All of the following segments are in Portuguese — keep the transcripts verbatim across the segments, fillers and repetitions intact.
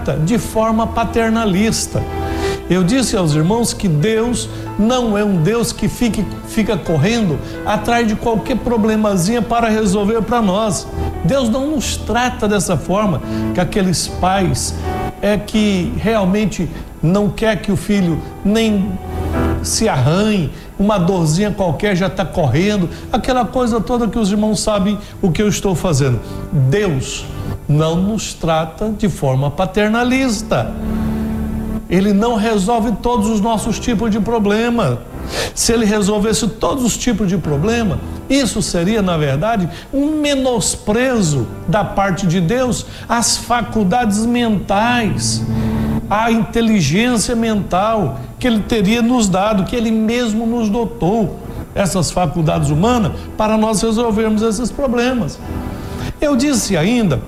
trata de forma paternalista. Eu disse aos irmãos que Deus não é um Deus que fique, fica correndo atrás de qualquer problemazinha para resolver para nós. Deus não nos trata dessa forma, que aqueles pais é que realmente não quer que o filho nem se arranhe, uma dorzinha qualquer já está correndo, aquela coisa toda que os irmãos sabem o que eu estou fazendo. Deus não nos trata de forma paternalista. Ele não resolve todos os nossos tipos de problema. Se ele resolvesse todos os tipos de problema, isso seria, na verdade, um menosprezo da parte de Deus às faculdades mentais, à inteligência mental que ele teria nos dado, que ele mesmo nos dotou, essas faculdades humanas, para nós resolvermos esses problemas. Eu disse ainda,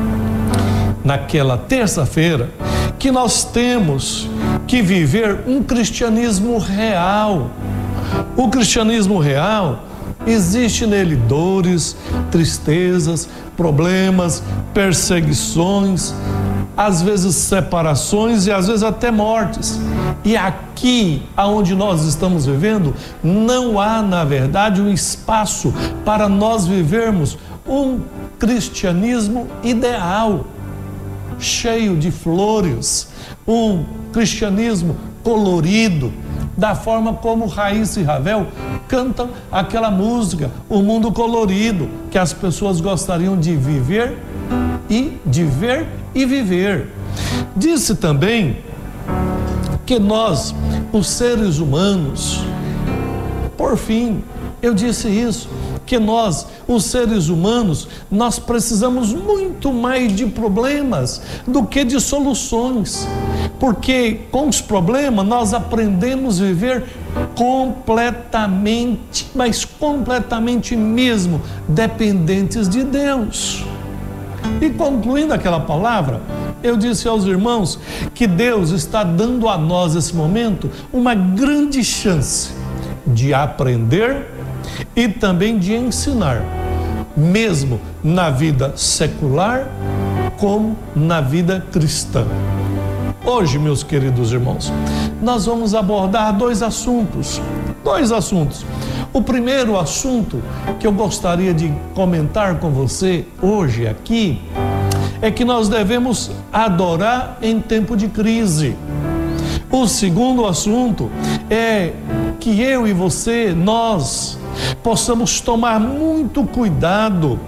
naquela terça-feira, que nós temos que viver um cristianismo real. O cristianismo real, existe nele dores, tristezas, problemas, perseguições, às vezes separações e às vezes até mortes. E aqui, aonde nós estamos vivendo, não há, na verdade, um espaço para nós vivermos um cristianismo ideal, cheio de flores, um cristianismo colorido, da forma como Raíssa e Ravel cantam aquela música, O Mundo Colorido, que as pessoas gostariam de viver e de ver e viver. Disse também que nós, os seres humanos, por fim, eu disse isso, que nós, os seres humanos, nós precisamos muito mais de problemas do que de soluções, porque com os problemas nós aprendemos a viver completamente, mas completamente mesmo, dependentes de Deus. E concluindo aquela palavra, eu disse aos irmãos que Deus está dando a nós nesse momento uma grande chance de aprender e também de ensinar, mesmo na vida secular como na vida cristã. Hoje, meus queridos irmãos, nós vamos abordar dois assuntos, dois assuntos. O primeiro assunto que eu gostaria de comentar com você hoje aqui é que nós devemos adorar em tempo de crise. O segundo assunto é que eu e você, nós, possamos tomar muito cuidado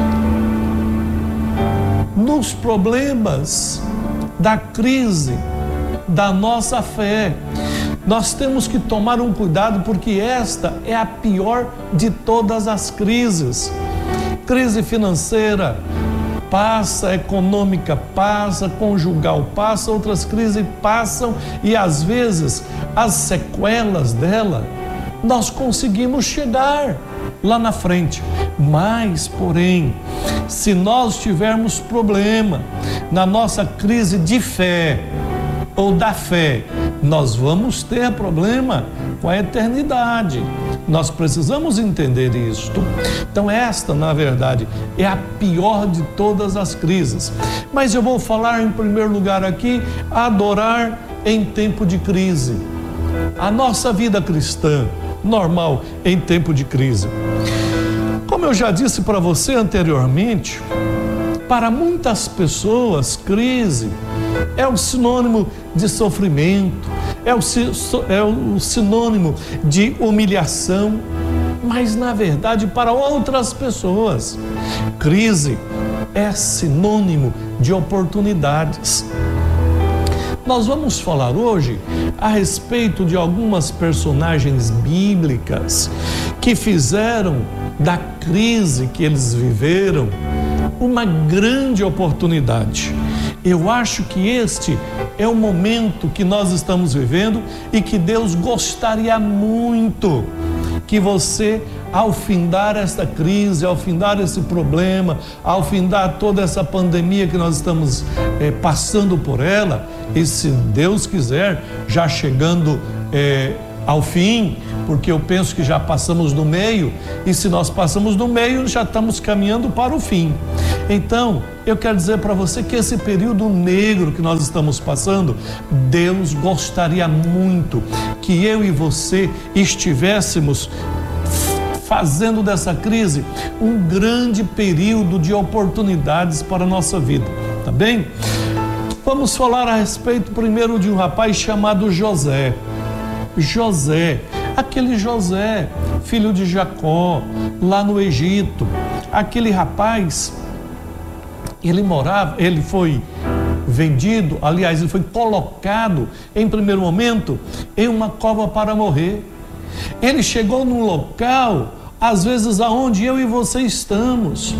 nos problemas da crise da nossa fé. Nós temos que tomar um cuidado, porque esta é a pior de todas as crises. Crise financeira passa, econômica passa, conjugal passa, outras crises passam, e às vezes as sequelas dela nós conseguimos chegar lá na frente. Mas, porém, se nós tivermos problema na nossa crise de fé ou da fé, nós vamos ter problema com a eternidade. Nós precisamos entender isto. Então esta, na verdade, é a pior de todas as crises. Mas eu vou falar em primeiro lugar aqui, adorar em tempo de crise. A nossa vida cristã normal em tempo de crise. Como eu já disse para você anteriormente, para muitas pessoas, crise é o sinônimo de sofrimento, é o, é o sinônimo de humilhação, mas na verdade para outras pessoas, crise é sinônimo de oportunidades. Nós vamos falar hoje a respeito de algumas personagens bíblicas que fizeram da crise que eles viveram uma grande oportunidade. Eu acho que este é o momento que nós estamos vivendo e que Deus gostaria muito que você, ao findar esta crise, ao findar esse problema, ao findar toda essa pandemia que nós estamos é, passando por ela, e se Deus quiser, já chegando é, ao fim, porque eu penso que já passamos do meio, e se nós passamos do meio, já estamos caminhando para o fim. Então, eu quero dizer para você que esse período negro que nós estamos passando, Deus gostaria muito que eu e você estivéssemos fazendo dessa crise um grande período de oportunidades para a nossa vida, tá bem? Vamos falar a respeito primeiro de um rapaz chamado José. José, aquele José, filho de Jacó, lá no Egito. Aquele rapaz, ele morava, ele foi vendido, aliás, ele foi colocado em primeiro momento em uma cova para morrer. Ele chegou num local, às vezes aonde eu e você estamos.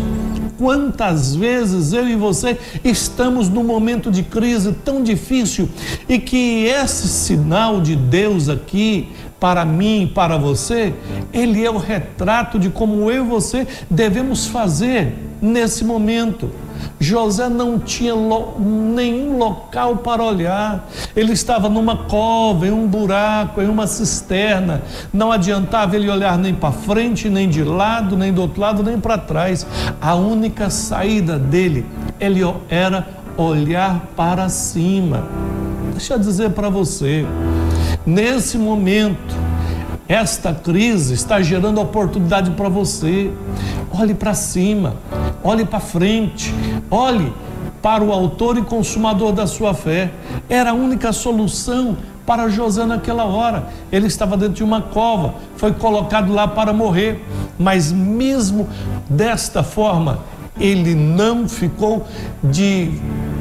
Quantas vezes eu e você estamos num momento de crise tão difícil e que esse sinal de Deus aqui, para mim, para você, ele é o retrato de como eu e você devemos fazer nesse momento. José não tinha lo, nenhum local para olhar, ele estava numa cova, em um buraco, em uma cisterna, não adiantava ele olhar nem para frente, nem de lado, nem do outro lado, nem para trás. A única saída dele, ele era olhar para cima. Deixa eu dizer para você, nesse momento, esta crise está gerando oportunidade para você. Olhe para cima, olhe para frente, olhe para o autor e consumador da sua fé. Era a única solução para José naquela hora. Ele estava dentro de uma cova, foi colocado lá para morrer, mas mesmo desta forma, ele não ficou de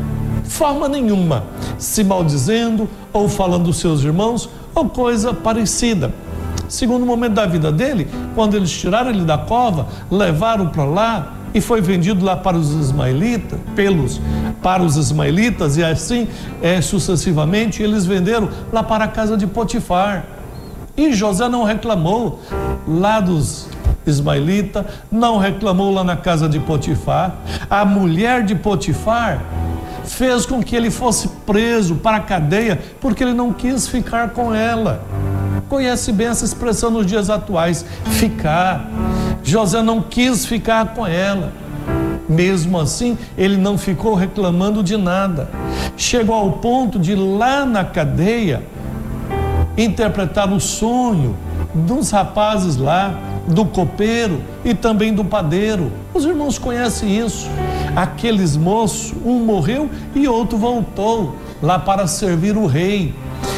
forma nenhuma se maldizendo ou falando dos seus irmãos ou coisa parecida. Segundo momento da vida dele, quando eles tiraram ele da cova, levaram para lá e foi vendido lá para os ismaelitas, pelos, para os ismaelitas, e assim é, sucessivamente, eles venderam lá para a casa de Potifar. E José não reclamou lá dos ismaelitas, não reclamou lá na casa de Potifar. A mulher de Potifar fez com que ele fosse preso para a cadeia, porque ele não quis ficar com ela. Conhece bem essa expressão nos dias atuais, ficar. José não quis ficar com ela. Mesmo assim, ele não ficou reclamando de nada. Chegou ao ponto de, lá na cadeia, interpretar o sonho dos rapazes lá, do copeiro e também do padeiro. Os irmãos conhecem isso. Aqueles moços, um morreu e outro voltou lá para servir o rei.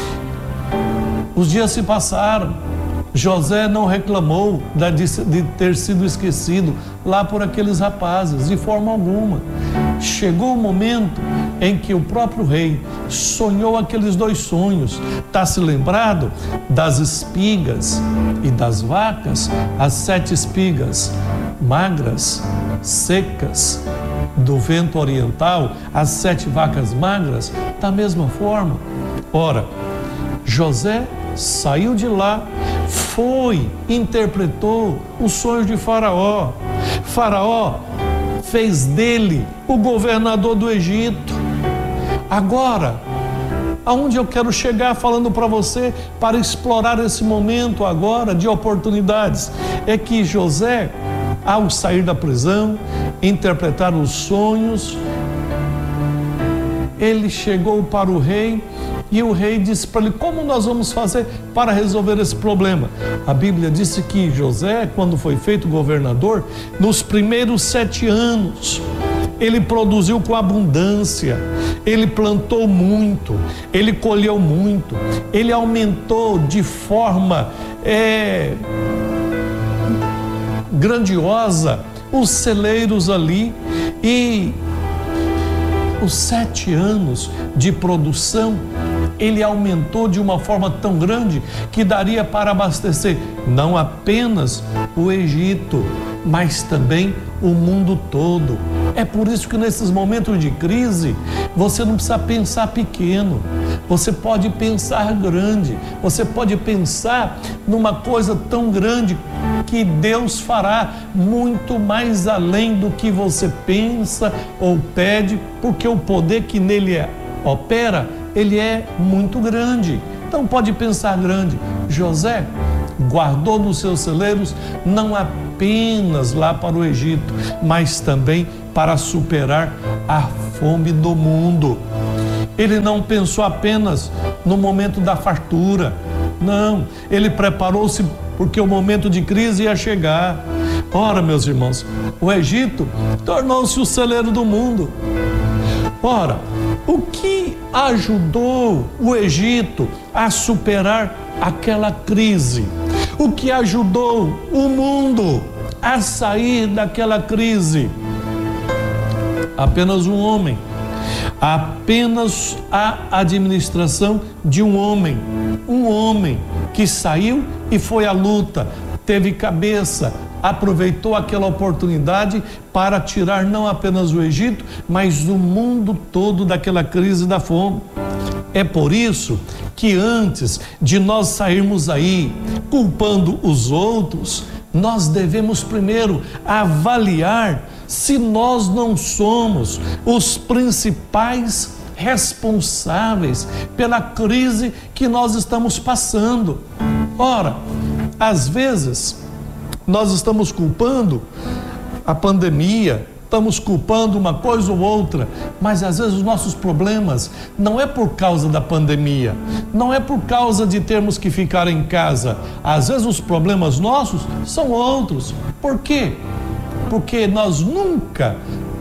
Os dias se passaram, José não reclamou de ter sido esquecido lá por aqueles rapazes, de forma alguma. Chegou o momento em que o próprio rei sonhou aqueles dois sonhos. Está se lembrado das espigas e das vacas? As sete espigas magras, secas, do vento oriental, as sete vacas magras, da mesma forma. Ora, José saiu de lá, foi, interpretou os sonhos de Faraó. Faraó fez dele o governador do Egito. Agora, aonde eu quero chegar falando para você, para explorar esse momento agora de oportunidades, é que José, ao sair da prisão, interpretar os sonhos, ele chegou para o rei e o rei disse para ele: como nós vamos fazer para resolver esse problema? A Bíblia disse que José, quando foi feito governador, nos primeiros sete anos, ele produziu com abundância, ele plantou muito, ele colheu muito, ele aumentou de forma é, grandiosa os celeiros ali, e os sete anos de produção ele aumentou de uma forma tão grande que daria para abastecer não apenas o Egito, mas também o mundo todo. É por isso que nesses momentos de crise, você não precisa pensar pequeno, você pode pensar grande, você pode pensar numa coisa tão grande que Deus fará muito mais além do que você pensa ou pede, porque o poder que nele é, opera, ele é muito grande. Então pode pensar grande. José guardou nos seus celeiros não apenas lá para o Egito, mas também para superar a fome do mundo. Ele não pensou apenas no momento da fartura, não, ele preparou-se porque o momento de crise ia chegar. Ora, meus irmãos, o Egito tornou-se o celeiro do mundo. Ora, o que ajudou o Egito a superar aquela crise? O que ajudou o mundo a sair daquela crise? Apenas um homem, apenas a administração de um homem, um homem que saiu e foi à luta, teve cabeça, aproveitou aquela oportunidade para tirar não apenas o Egito, mas o mundo todo daquela crise da fome. É por isso que antes de nós sairmos aí culpando os outros, nós devemos primeiro avaliar se nós não somos os principais responsáveis pela crise que nós estamos passando. Ora, às vezes nós estamos culpando a pandemia, estamos culpando uma coisa ou outra, mas às vezes os nossos problemas não é por causa da pandemia, não é por causa de termos que ficar em casa. Às vezes os problemas nossos são outros. Por quê? Porque nós nunca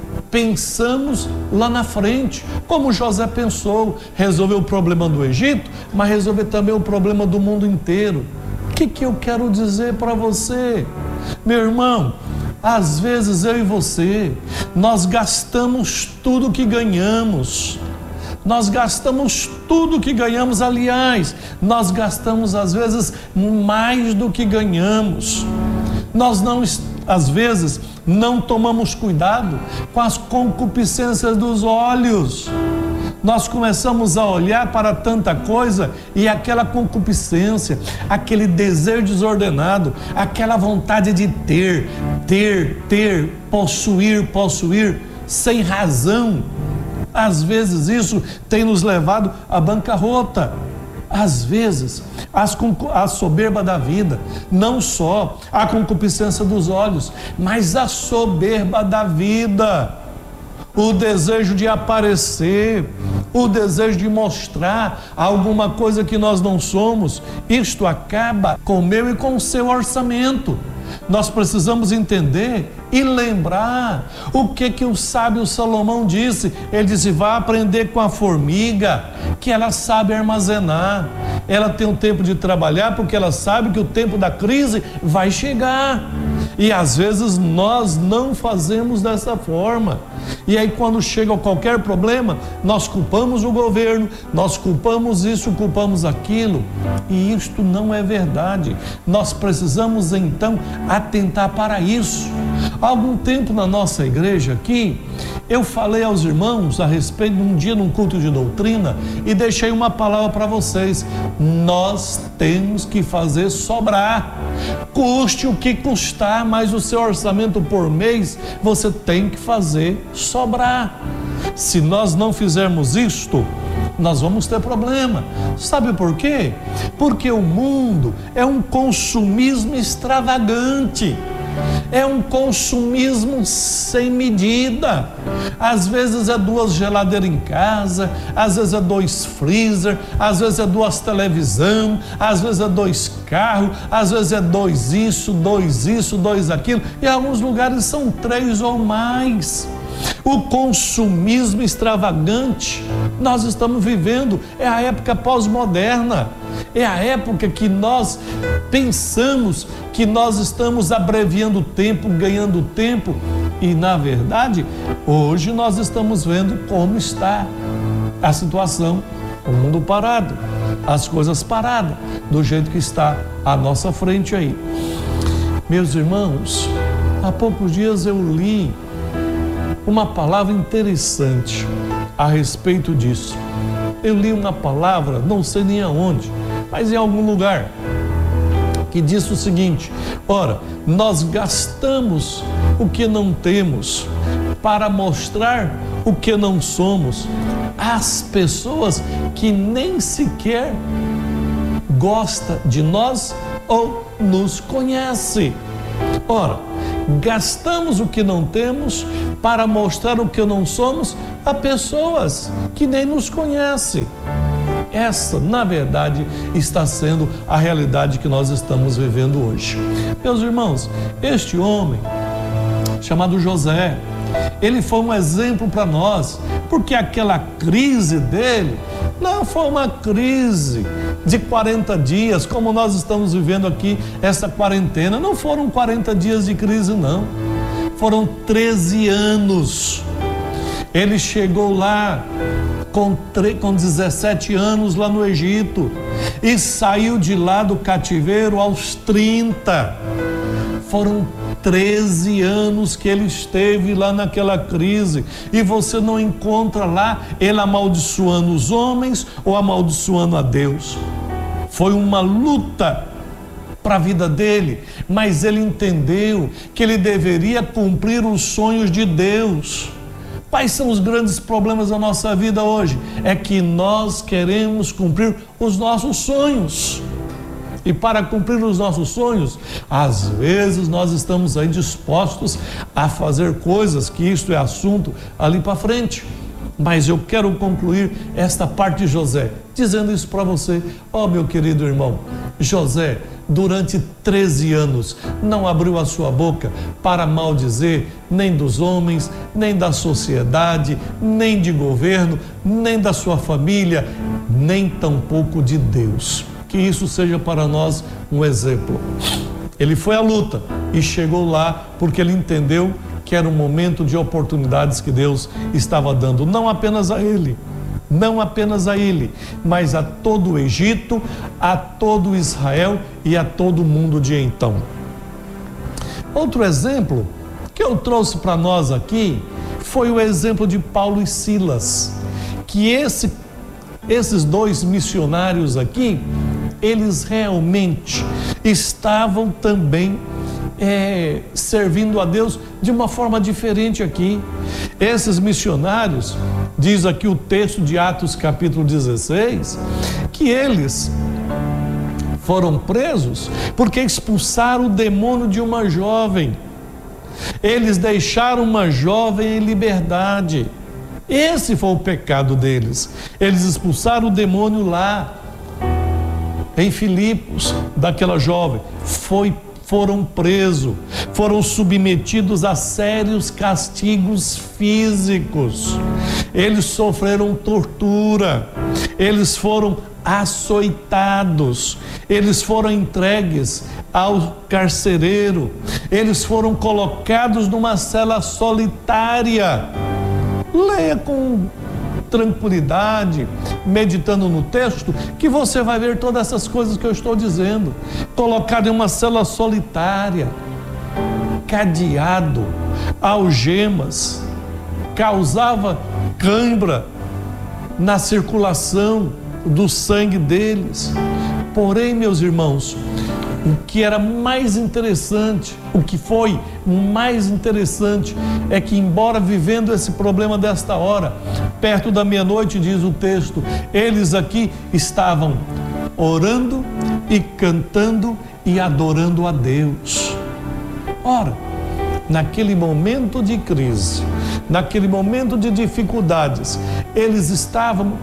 pensamos lá na frente, como José pensou, resolver o problema do Egito, mas resolver também o problema do mundo inteiro. O que que eu quero dizer para você? Meu irmão, às vezes eu e você, nós gastamos tudo que ganhamos. Nós gastamos tudo que ganhamos, aliás, nós gastamos às vezes mais do que ganhamos. Nós não, às vezes, não tomamos cuidado com as concupiscências dos olhos. Nós começamos a olhar para tanta coisa e aquela concupiscência, aquele desejo desordenado, aquela vontade de ter, ter, ter, possuir, possuir, sem razão. Às vezes isso tem nos levado à bancarrota. Às vezes, as, a soberba da vida, não só a concupiscência dos olhos, mas a soberba da vida, o desejo de aparecer, o desejo de mostrar alguma coisa que nós não somos. Isto acaba com o meu e com o seu orçamento. Nós precisamos entender e lembrar o que que o sábio Salomão disse. Ele disse: vá aprender com a formiga, que ela sabe armazenar. Ela tem um tempo de trabalhar porque ela sabe que o tempo da crise vai chegar. E às vezes nós não fazemos dessa forma. E aí quando chega qualquer problema, nós culpamos o governo, nós culpamos isso, culpamos aquilo. E isto não é verdade. Nós precisamos então atentar para isso. Há algum tempo na nossa igreja aqui, eu falei aos irmãos a respeito de um dia num culto de doutrina e deixei uma palavra para vocês. Nós temos que fazer sobrar. Custe o que custar, mas o seu orçamento por mês você tem que fazer sobrar. Se nós não fizermos isto, nós vamos ter problema. Sabe por quê? Porque o mundo é um consumismo extravagante. É um consumismo sem medida. Às vezes é duas geladeiras em casa, às vezes é dois freezer, às vezes é duas televisão, às vezes é dois carros, às vezes é dois isso, dois isso, dois aquilo, e em alguns lugares são três ou mais. O consumismo extravagante, nós estamos vivendo, é a época pós-moderna, é a época que nós pensamos que nós estamos abreviando o tempo, ganhando tempo, e na verdade, hoje nós estamos vendo como está a situação, o mundo parado, as coisas paradas, do jeito que está à nossa frente aí. Meus irmãos, há poucos dias eu li uma palavra interessante a respeito disso. Eu li uma palavra, não sei nem aonde, mas em algum lugar, que disse o seguinte: ora, nós gastamos o que não temos para mostrar o que não somos às pessoas que nem sequer gosta de nós ou nos conhece. Ora, gastamos o que não temos para mostrar o que não somos a pessoas que nem nos conhecem. Essa, na verdade, está sendo a realidade que nós estamos vivendo hoje. Meus irmãos, este homem, chamado José, ele foi um exemplo para nós, porque aquela crise dele não foi uma crise de quarenta dias, como nós estamos vivendo aqui, essa quarentena. Não foram quarenta dias de crise, não. Foram treze anos. Ele chegou lá com, com dezessete anos lá no Egito e saiu de lá do cativeiro aos trinta. Foram treze anos que ele esteve lá naquela crise, e você não encontra lá ele amaldiçoando os homens ou amaldiçoando a Deus. Foi uma luta para a vida dele, mas ele entendeu que ele deveria cumprir os sonhos de Deus. Quais são os grandes problemas da nossa vida hoje? É que nós queremos cumprir os nossos sonhos. E para cumprir os nossos sonhos, às vezes nós estamos aí dispostos a fazer coisas, que isto é assunto ali para frente. Mas eu quero concluir esta parte de José, dizendo isso para você. Ó, meu querido irmão, José, durante treze anos, não abriu a sua boca para maldizer nem dos homens, nem da sociedade, nem de governo, nem da sua família, nem tampouco de Deus. Que isso seja para nós um exemplo. Ele foi à luta e chegou lá porque ele entendeu que era um momento de oportunidades que Deus estava dando, não apenas a ele, não apenas a ele, mas a todo o Egito, a todo Israel e a todo o mundo de então. Outro exemplo que eu trouxe para nós aqui foi o exemplo de Paulo e Silas, que esse, esses dois missionários aqui, eles realmente estavam também é, servindo a Deus de uma forma diferente aqui. Esses missionários, diz aqui o texto de Atos capítulo dezesseis, que eles foram presos porque expulsaram o demônio de uma jovem. Eles deixaram uma jovem em liberdade. Esse foi o pecado deles. Eles expulsaram o demônio lá em Filipos, daquela jovem. Foi, foram presos, foram submetidos a sérios castigos físicos. Eles sofreram tortura, eles foram açoitados, eles foram entregues ao carcereiro, eles foram colocados numa cela solitária. Leia com tranquilidade, meditando no texto, que você vai ver todas essas coisas que eu estou dizendo. Colocado em uma cela solitária, cadeado, algemas, causava cãibra na circulação do sangue deles. Porém, meus irmãos, o que era mais interessante, o que foi mais interessante, é que, embora vivendo esse problema desta hora, perto da meia-noite, diz o texto, eles aqui estavam orando e cantando e adorando a Deus. Ora, naquele momento de crise, naquele momento de dificuldades, eles estavam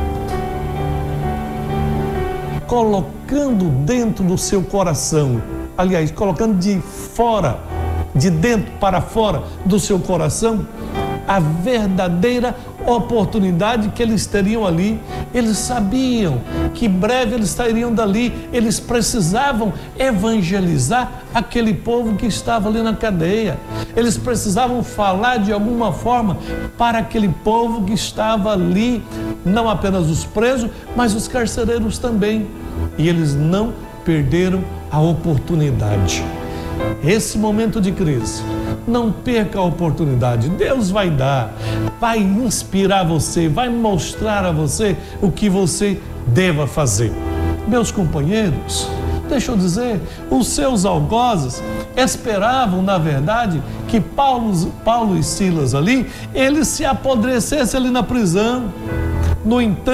colocando dentro do seu coração, aliás, colocando de fora, de dentro para fora do seu coração, a verdadeira oportunidade que eles teriam ali. Eles sabiam que breve eles sairiam dali. Eles precisavam evangelizar aquele povo que estava ali na cadeia. Eles precisavam falar de alguma forma para aquele povo que estava ali, não apenas os presos, mas os carcereiros também. E eles não perderam a oportunidade. Esse momento de crise, não perca a oportunidade. Deus vai dar, vai inspirar você, vai mostrar a você o que você deva fazer. Meus companheiros, deixa eu dizer, os seus algozes esperavam, na verdade, que Paulo, Paulo e Silas ali, eles se apodrecessem ali na prisão. No entanto,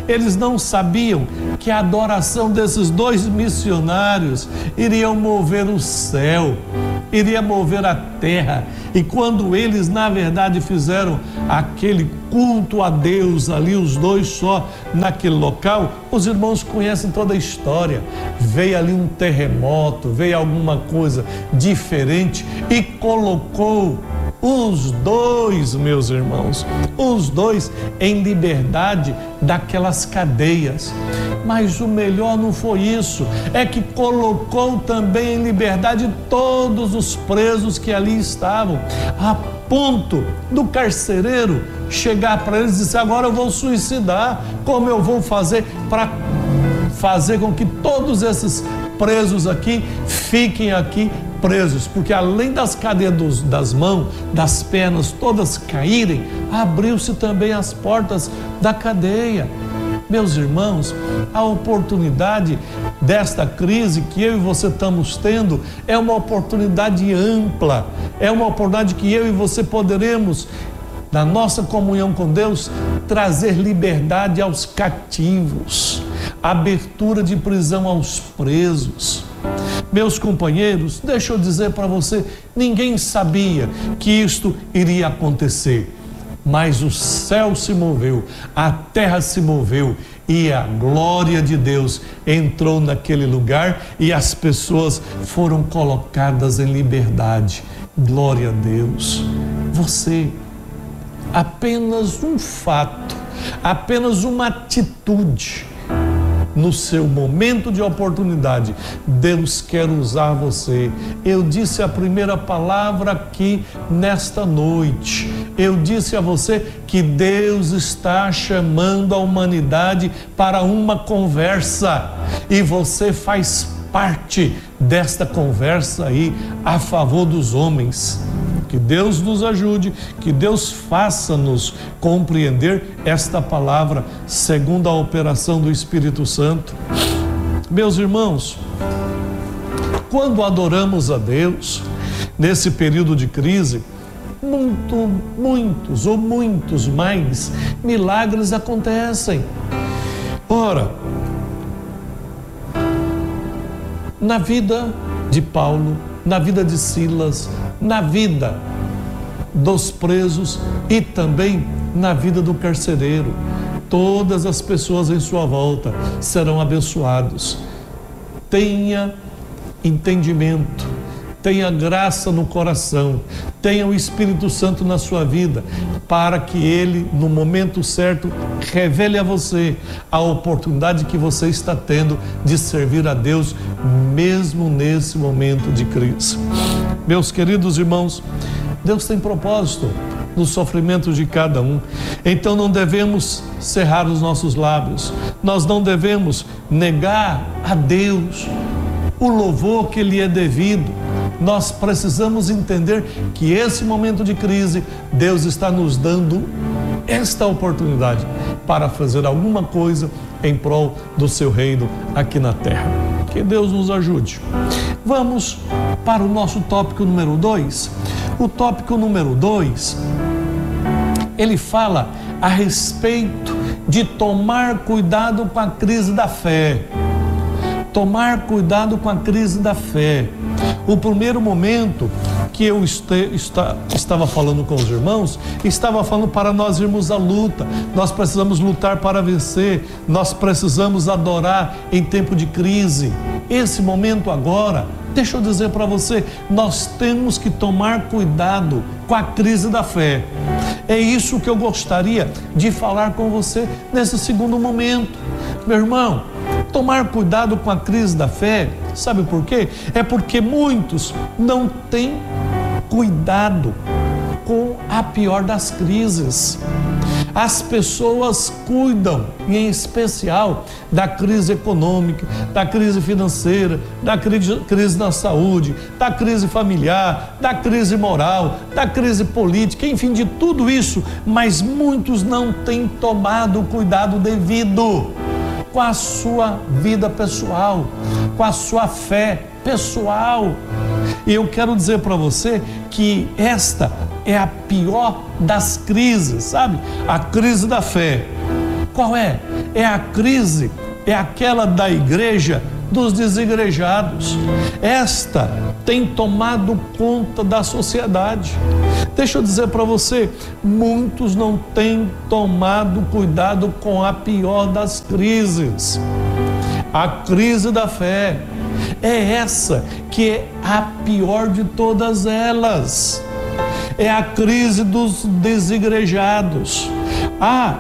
Eles não sabiam que a adoração desses dois missionários iria mover o céu, iria mover a terra. E quando eles, na verdade, fizeram aquele culto a Deus ali, os dois só, naquele local, os irmãos conhecem toda a história. Veio ali um terremoto, veio alguma coisa diferente e colocou os dois, meus irmãos, os dois em liberdade daquelas cadeias. Mas o melhor não foi isso, é que colocou também em liberdade todos os presos que ali estavam, a ponto do carcereiro chegar para eles e dizer: agora eu vou suicidar, como eu vou fazer para fazer com que todos esses presos aqui fiquem aqui presos, porque além das cadeias dos, das mãos, das pernas todas caírem, abriu-se também as portas da cadeia. Meus irmãos, a oportunidade desta crise que eu e você estamos tendo é uma oportunidade ampla, é uma oportunidade que eu e você poderemos, na nossa comunhão com Deus, trazer liberdade aos cativos, abertura de prisão aos presos. Meus companheiros, deixa eu dizer para você, ninguém sabia que isto iria acontecer, mas o céu se moveu, a terra se moveu e a glória de Deus entrou naquele lugar e as pessoas foram colocadas em liberdade. Glória a Deus. Você, apenas um fato, apenas uma atitude, no seu momento de oportunidade, Deus quer usar você. Eu disse a primeira palavra aqui nesta noite. Eu disse a você que Deus está chamando a humanidade para uma conversa e você faz parte desta conversa aí a favor dos homens. Que Deus nos ajude, que Deus faça-nos compreender esta palavra segundo a operação do Espírito Santo. Meus irmãos, quando adoramos a Deus, nesse período de crise, muito, muitos ou muitos mais milagres acontecem. Ora, na vida de Paulo, na vida de Silas, na vida dos presos e também na vida do carcereiro, todas as pessoas em sua volta serão abençoados. Tenha entendimento, tenha graça no coração, tenha o Espírito Santo na sua vida, para que Ele, no momento certo, revele a você a oportunidade que você está tendo de servir a Deus, mesmo nesse momento de crise. Meus queridos irmãos, Deus tem propósito no sofrimento de cada um, então não devemos cerrar os nossos lábios, nós não devemos negar a Deus o louvor que lhe é devido. Nós precisamos entender que esse momento de crise, Deus está nos dando esta oportunidade para fazer alguma coisa em prol do seu reino aqui na terra. Que Deus nos ajude. Vamos para o nosso tópico número dois. O tópico número dois, ele fala a respeito de tomar cuidado com a crise da fé. Tomar cuidado com a crise da fé. O primeiro momento que eu este, está, estava falando com os irmãos, estava falando para nós irmos à luta. Nós precisamos lutar para vencer, nós precisamos adorar em tempo de crise. Esse momento agora, deixa eu dizer para você, nós temos que tomar cuidado com a crise da fé. É isso que eu gostaria de falar com você nesse segundo momento. Meu irmão, tomar cuidado com a crise da fé, sabe por quê? É porque muitos não têm cuidado com a pior das crises. As pessoas cuidam, em especial, da crise econômica, da crise financeira, da crise, crise na saúde, da crise familiar, da crise moral, da crise política, enfim, de tudo isso, mas muitos não têm tomado o cuidado devido com a sua vida pessoal, com a sua fé pessoal. E eu quero dizer para você que esta é a pior das crises, sabe? A crise da fé. Qual é? É a crise, é aquela da igreja dos desigrejados. Esta tem tomado conta da sociedade. Deixa eu dizer para você, muitos não têm tomado cuidado com a pior das crises, a crise da fé. É essa que é a pior de todas elas. É a crise dos desigrejados. Há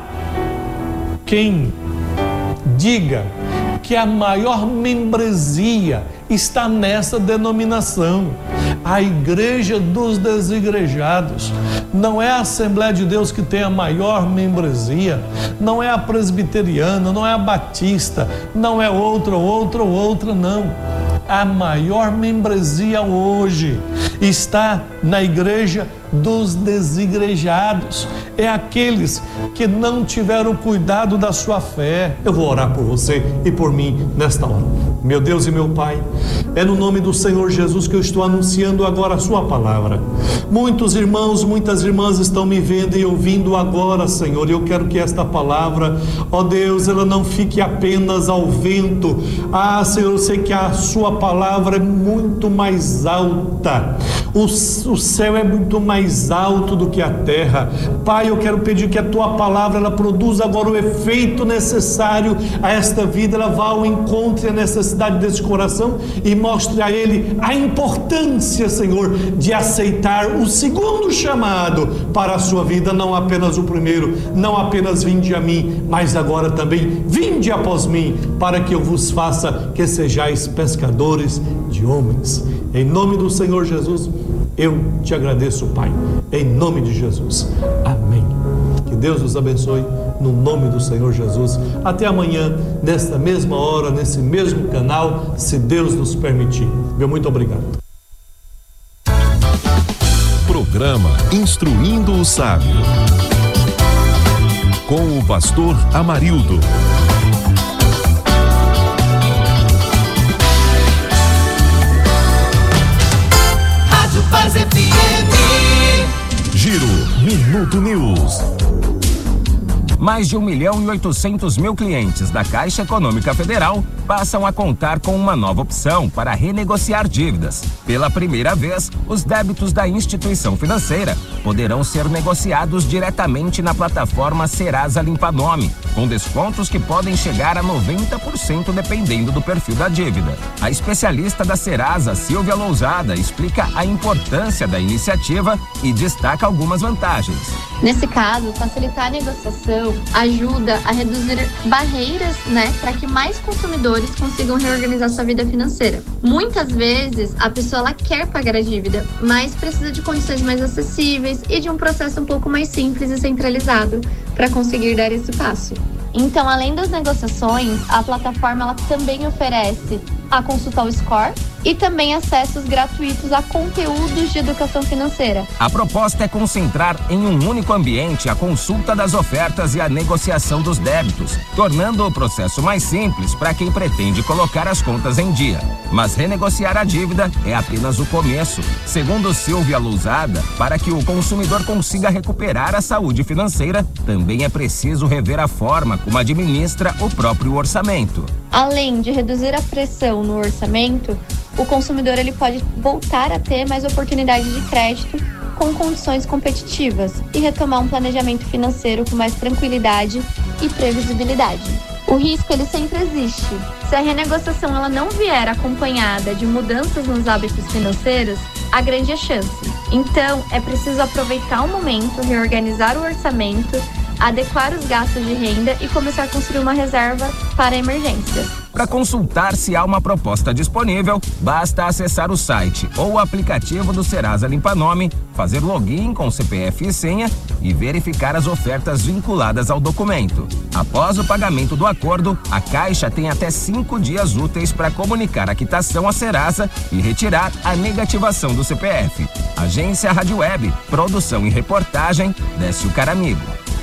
quem diga que a maior membresia está nessa denominação, a Igreja dos Desigrejados. Não é a Assembleia de Deus que tem a maior membresia, não é a presbiteriana, não é a batista, não é outra, outra, outra, não. A maior membresia hoje está na Igreja dos Desigrejados. É aqueles que não tiveram cuidado da sua fé. Eu vou orar por você e por mim nesta hora. Meu Deus e meu Pai, é no nome do Senhor Jesus que eu estou anunciando agora a sua palavra. Muitos irmãos, muitas irmãs estão me vendo e ouvindo agora, Senhor, e eu quero que esta palavra, ó Deus, ela não fique apenas ao vento. Ah, Senhor, eu sei que a sua palavra é muito mais alta. O, o céu é muito mais alto do que a terra. Pai, eu quero pedir que a tua palavra, ela produza agora o efeito necessário a esta vida. Ela vá ao encontro e à necessidade desse coração e mostre a ele a importância, Senhor, de aceitar o segundo chamado para a sua vida, não apenas o primeiro, não apenas vinde a mim, mas agora também vinde após mim, para que eu vos faça que sejais pescadores de homens. Em nome do Senhor Jesus, eu te agradeço, Pai, em nome de Jesus. Amém. Que Deus os abençoe, no nome do Senhor Jesus. Até amanhã, nesta mesma hora, nesse mesmo canal, se Deus nos permitir. Meu muito obrigado. Programa Instruindo o Sábio, com o pastor Amarildo. Rádio Paz F M. Giro Minuto News. Mais de um milhão e oitocentos mil clientes da Caixa Econômica Federal passam a contar com uma nova opção para renegociar dívidas. Pela primeira vez, os débitos da instituição financeira poderão ser negociados diretamente na plataforma Serasa Limpa Nome, com descontos que podem chegar a noventa por cento dependendo do perfil da dívida. A especialista da Serasa, Silvia Lousada, explica a importância da iniciativa e destaca algumas vantagens. Nesse caso, facilitar a negociação ajuda a reduzir barreiras, né, para que mais consumidores consigam reorganizar sua vida financeira. Muitas vezes, a pessoa ela quer pagar a dívida, mas precisa de condições mais acessíveis e de um processo um pouco mais simples e centralizado para conseguir dar esse passo. Então, além das negociações, a plataforma ela também oferece a consulta ao score e também acessos gratuitos a conteúdos de educação financeira. A proposta é concentrar em um único ambiente a consulta das ofertas e a negociação dos débitos, tornando o processo mais simples para quem pretende colocar as contas em dia. Mas renegociar a dívida é apenas o começo. Segundo Silvia Lousada, para que o consumidor consiga recuperar a saúde financeira, também é preciso rever a forma como administra o próprio orçamento. Além de reduzir a pressão no orçamento, o consumidor ele pode voltar a ter mais oportunidade de crédito com condições competitivas e retomar um planejamento financeiro com mais tranquilidade e previsibilidade. O risco ele sempre existe. Se a renegociação ela não vier acompanhada de mudanças nos hábitos financeiros, há grande chance. Então, é preciso aproveitar o momento, reorganizar o orçamento, adequar os gastos de renda e começar a construir uma reserva para emergências. Para consultar se há uma proposta disponível, basta acessar o site ou o aplicativo do Serasa Limpa Nome, fazer login com C P F e senha e verificar as ofertas vinculadas ao documento. Após o pagamento do acordo, a Caixa tem até cinco dias úteis para comunicar a quitação à Serasa e retirar a negativação do C P F. Agência Rádio Web, produção e reportagem, Décio Caramigo.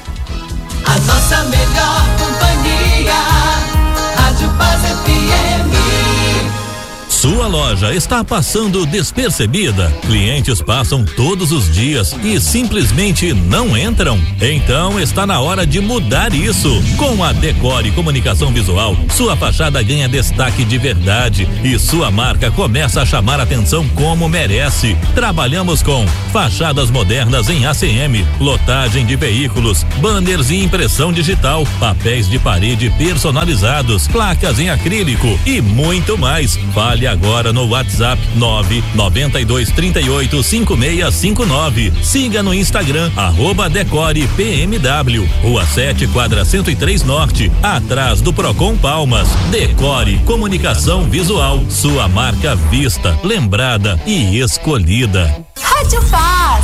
A nossa melhor companhia, Rádio Paz F M. Sua loja loja está passando despercebida? Clientes passam todos os dias e simplesmente não entram? Então está na hora de mudar isso. Com a Decore Comunicação Visual, sua fachada ganha destaque de verdade e sua marca começa a chamar atenção como merece. Trabalhamos com fachadas modernas em A C M, lotagem de veículos, banners e impressão digital, papéis de parede personalizados, placas em acrílico e muito mais. Fale agora no WhatsApp nove nove dois três oito cinco seis cinco nove. Siga no Instagram arroba Decore P M W, Rua sete, quadra cento e três Norte, atrás do Procon Palmas. Decore Comunicação Visual, sua marca vista, lembrada e escolhida. Rádio Fá